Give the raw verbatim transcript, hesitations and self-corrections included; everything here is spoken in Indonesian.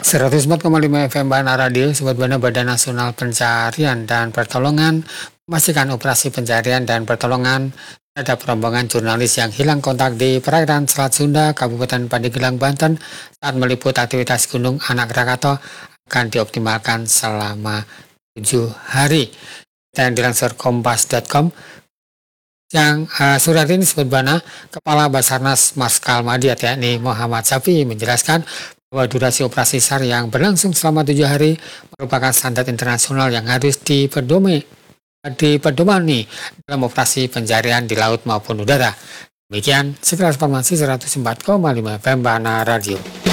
seratus empat koma lima F M Bana Radio, Sobat Bana. Badan Nasional Pencarian dan Pertolongan memastikan operasi pencarian dan pertolongan terhadap rombongan jurnalis yang hilang kontak di perairan Selat Sunda, Kabupaten Pandeglang, Banten saat meliput aktivitas Gunung Anak Rakatau akan dioptimalkan selama tujuh hari. Dan dilansir kompas titik com, yang uh, surat ini Sobat Bana, Kepala Basarnas Marskal Madiat yakni Muhammad Safi menjelaskan bahwa durasi operasi SAR yang berlangsung selama tujuh hari merupakan standar internasional yang harus diperdomani, diperdomani dalam operasi pencarian di laut maupun udara. Demikian sekilas informasi seratus empat koma lima F M Bana Radio.